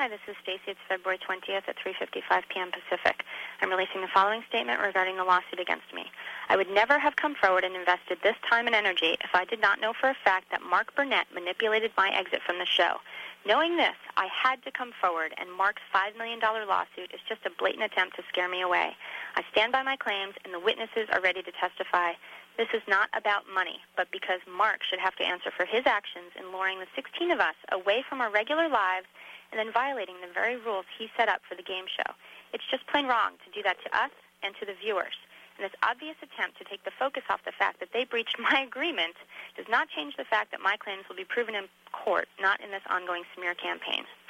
Hi, this is Stacy. It's February 20th at 3:55 p.m. Pacific. I'm releasing the following statement regarding the lawsuit against me. I would never have come forward and invested this time and energy if I did not know for a fact that Mark Burnett manipulated my exit from the show. Knowing this, I had to come forward, and Mark's $5 million lawsuit is just a blatant attempt to scare me away. I stand by my claims, and the witnesses are ready to testify. This is not about money, but because Mark should have to answer for his actions in luring the 16 of us away from our regular lives and then violating the very rules he set up for the game show. It's just plain wrong to do that to us and to the viewers. And this obvious attempt to take the focus off the fact that they breached my agreement does not change the fact that my claims will be proven in court, not in this ongoing smear campaign.